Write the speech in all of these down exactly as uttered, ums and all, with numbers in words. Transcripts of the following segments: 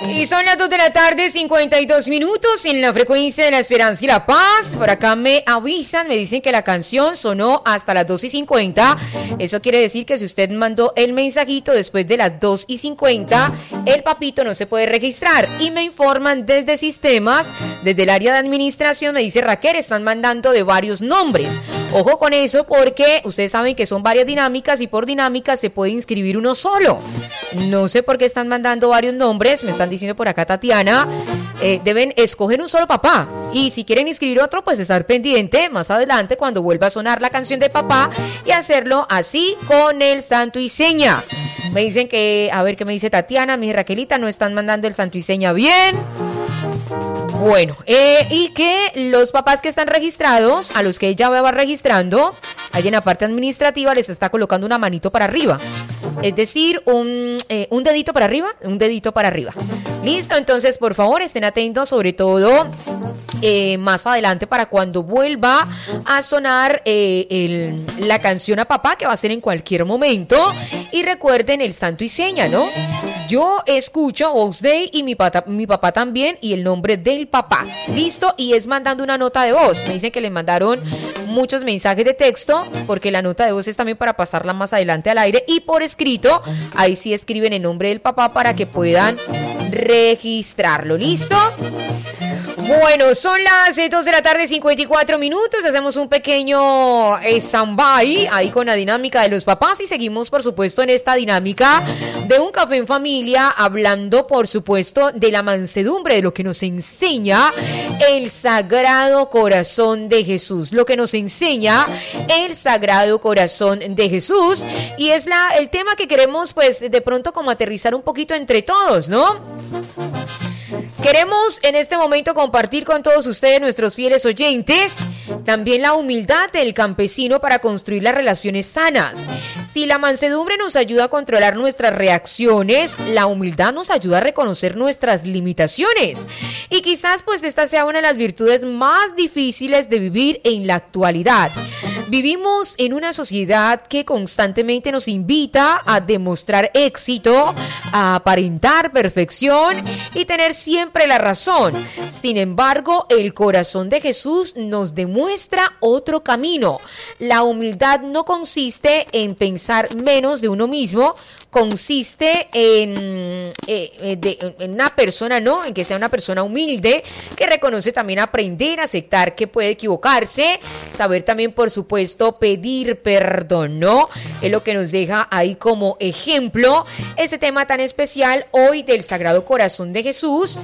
Y son las dos de la tarde, cincuenta y dos minutos en la frecuencia de la esperanza y la paz. Por acá me avisan, me dicen que la canción sonó hasta las dos y cincuenta. Eso quiere decir que si usted mandó el mensajito después de las dos y cincuenta, el papito no se puede registrar. Y me informan desde sistemas, desde el área de administración, me dice Raquel, están mandando de varios nombres. Ojo con eso porque ustedes saben que son varias dinámicas y por dinámica se puede inscribir uno solo. No sé por qué están mandando varios nombres, me están diciendo por acá Tatiana, eh, deben escoger un solo papá y si quieren inscribir otro pues estar pendiente más adelante cuando vuelva a sonar la canción de papá y hacerlo así con el santo y seña. Me dicen que, a ver qué me dice Tatiana, mi Raquelita, no están mandando el santo y seña bien. Bueno, eh, y que los papás que están registrados, a los que ella va registrando, ahí en la parte administrativa les está colocando una manito para arriba. Es decir, un, eh, un dedito para arriba, un dedito para arriba. Listo, entonces por favor estén atentos, sobre todo eh, más adelante para cuando vuelva a sonar eh, el, la canción a papá, que va a ser en cualquier momento. Y recuerden el santo y seña, ¿no? Yo escucho Vox Day y mi, pata, mi papá también y el nombre del papá. Listo, y es mandando una nota de voz. Me dicen que le mandaron muchos mensajes de texto porque la nota de voz es también para pasarla más adelante al aire y por escrito. Ahí sí escriben el nombre del papá para que puedan registrarlo. ¿Listo? Bueno, son las dos de la tarde, cincuenta y cuatro minutos. Hacemos un pequeño eh, stand-by ahí con la dinámica de los papás y seguimos, por supuesto, en esta dinámica de un café en familia, hablando, por supuesto, de la mansedumbre, de lo que nos enseña el Sagrado Corazón de Jesús. Lo que nos enseña el Sagrado Corazón de Jesús. Y es la, el tema que queremos, pues, de pronto como aterrizar un poquito entre todos, ¿no? Queremos en este momento compartir con todos ustedes, nuestros fieles oyentes, también la humildad del campesino para construir las relaciones sanas. Si la mansedumbre nos ayuda a controlar nuestras reacciones, la humildad nos ayuda a reconocer nuestras limitaciones. Y quizás pues esta sea una de las virtudes más difíciles de vivir en la actualidad. Vivimos en una sociedad que constantemente nos invita a demostrar éxito, a aparentar perfección y tener siempre la razón. Sin embargo, el corazón de Jesús nos demuestra otro camino. La humildad no consiste en pensar menos de uno mismo, consiste en, eh, de, en una persona, ¿no? En que sea una persona humilde, que reconoce también aprender, aceptar que puede equivocarse, saber también, por supuesto, pedir perdón, ¿no? Es lo que nos deja ahí como ejemplo este tema tan especial hoy del Sagrado Corazón de Jesús.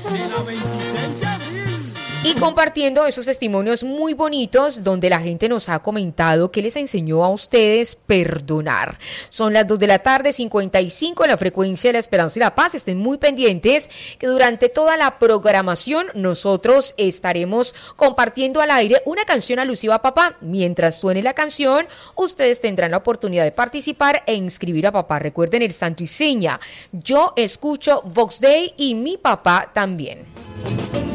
Y compartiendo esos testimonios muy bonitos donde la gente nos ha comentado que les enseñó a ustedes perdonar. Son las dos de la tarde, cincuenta y cinco en la frecuencia de la esperanza y la paz. Estén muy pendientes que durante toda la programación nosotros estaremos compartiendo al aire una canción alusiva a papá. Mientras suene la canción, ustedes tendrán la oportunidad de participar e inscribir a papá. Recuerden el santo y seña. Yo escucho Vox Day y mi papá también.